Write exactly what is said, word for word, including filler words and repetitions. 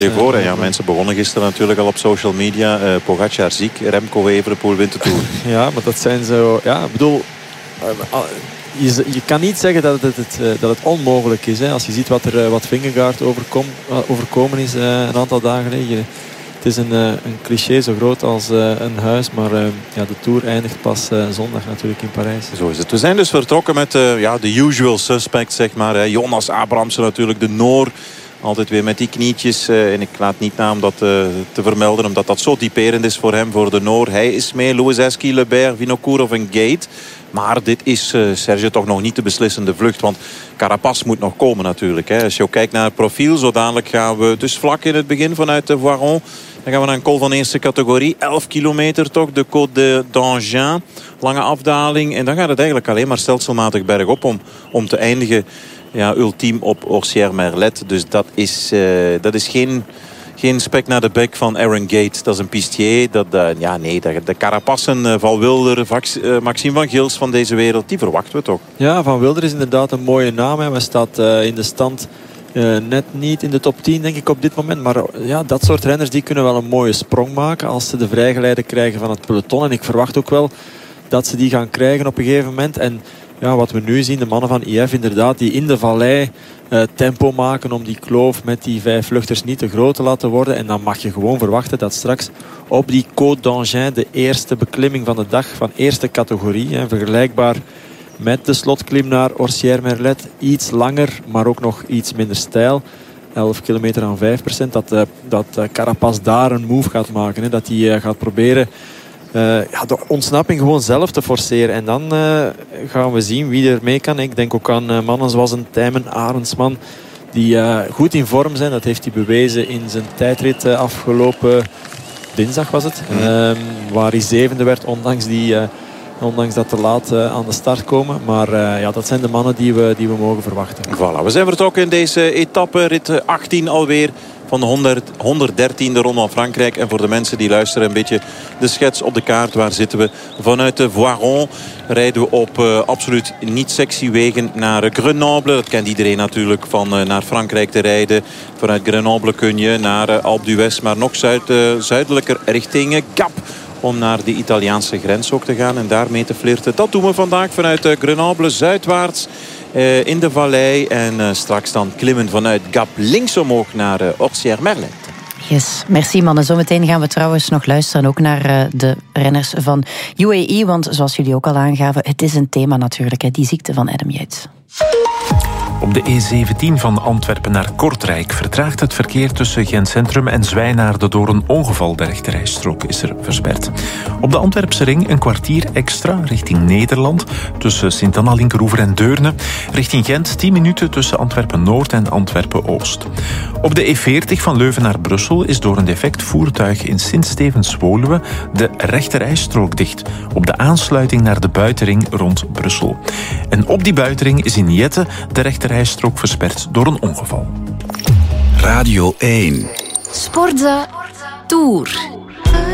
Voor, ja, mensen begonnen gisteren natuurlijk al op social media. Uh, Pogacar ziek, Remco Evenepoel wint de Tour. Ja, maar dat zijn zo... Ja, ik bedoel... Uh, je, je kan niet zeggen dat het, het, uh, dat het onmogelijk is. Hè. Als je ziet wat er uh, wat Vingegaard overkom, uh, overkomen is uh, een aantal dagen geleden. Het is een, uh, een cliché zo groot als uh, een huis. Maar uh, ja, de Tour eindigt pas uh, zondag natuurlijk in Parijs. Zo is het. We zijn dus vertrokken met uh, ja, de usual suspects, zeg maar. Hè. Jonas Abrahamsen natuurlijk, de Noor. Altijd weer met die knietjes. Uh, en ik laat niet na om dat uh, te vermelden. Omdat dat zo typerend is voor hem, voor de Noor. Hij is mee. Louis Esky, Lebert, Vinokourov en Gate. Maar dit is, uh, Serge, toch nog niet de beslissende vlucht. Want Carapaz moet nog komen natuurlijk. Hè. Als je ook kijkt naar het profiel. Zo dadelijk gaan we dus vlak in het begin vanuit de Voiron. Dan gaan we naar een col van eerste categorie. elf kilometer toch. De Côte d'Angers. Lange afdaling. En dan gaat het eigenlijk alleen maar stelselmatig bergop om, om te eindigen. Ja, ultiem op Orsières-Merlet. Dus dat is, uh, dat is geen, geen spek naar de bek van Aaron Gate. Dat is een pistier. Dat, uh, ja, nee, de, de Carapassen, uh, Van Wilder, Vax, uh, Maxime van Gils van deze wereld, die verwachten we toch. Ja, Van Wilder is inderdaad een mooie naam. Hij staat uh, in de stand uh, net niet in de top tien, denk ik, op dit moment. Maar uh, ja, dat soort renners die kunnen wel een mooie sprong maken als ze de vrijgeleide krijgen van het peloton. En ik verwacht ook wel dat ze die gaan krijgen op een gegeven moment. En ja, wat we nu zien, de mannen van I F inderdaad, die in de vallei uh, tempo maken om die kloof met die vijf vluchters niet te groot te laten worden. En dan mag je gewoon verwachten dat straks op die Côte d'Angers, de eerste beklimming van de dag van eerste categorie, hè, vergelijkbaar met de slotklim naar Orsières-Merlet, iets langer, maar ook nog iets minder steil. elf kilometer aan vijf procent. Dat, uh, dat uh, Carapaz daar een move gaat maken. Hè, dat hij uh, gaat proberen Uh, ja, de ontsnapping gewoon zelf te forceren. En dan uh, gaan we zien wie er mee kan. Ik denk ook aan uh, mannen zoals een Tijmen Arendsman, die uh, goed in vorm zijn. Dat heeft hij bewezen in zijn tijdrit uh, afgelopen dinsdag was het. Mm. Uh, waar hij zevende werd, ondanks, die, uh, ondanks dat te laat uh, aan de start komen. Maar uh, ja, dat zijn de mannen die we, die we mogen verwachten. Voilà, we zijn vertrokken in deze etappe, rit achttien alweer. Van de honderd, honderddertiende Ronde van Frankrijk. En voor de mensen die luisteren een beetje de schets op de kaart. Waar zitten we? Vanuit de Voiron rijden we op uh, absoluut niet sexy wegen naar Grenoble. Dat kent iedereen natuurlijk van uh, naar Frankrijk te rijden. Vanuit Grenoble kun je naar uh, Alpe d'Huez. Maar nog zuid, uh, zuidelijker richting uh, Gap. Om naar de Italiaanse grens ook te gaan. En daarmee te flirten. Dat doen we vandaag vanuit uh, Grenoble zuidwaarts. Uh, in de vallei. En uh, straks dan klimmen vanuit Gap links omhoog naar uh, Orsières-Merlet. Yes, merci mannen. Zometeen gaan we trouwens nog luisteren ook naar uh, de renners van U A E. Want zoals jullie ook al aangaven, het is een thema natuurlijk. Hè, die ziekte van Adam Yates. Op de E zeventien van Antwerpen naar Kortrijk vertraagt het verkeer tussen Gent Centrum en Zwijnaarden door een ongeval. De rechterrijstrook is er versperd. Op de Antwerpse ring een kwartier extra richting Nederland tussen Sint-Anna, Linkeroever en Deurne. Richting Gent tien minuten tussen Antwerpen-Noord en Antwerpen-Oost. Op de E veertig van Leuven naar Brussel is door een defect voertuig in Sint-Stevens-Woluwe de rechterrijstrook dicht op de aansluiting naar de buitenring rond Brussel. En op die buitenring is in Jette de rechterrijstrook versperd door een ongeval. Radio één. Sportza Tour.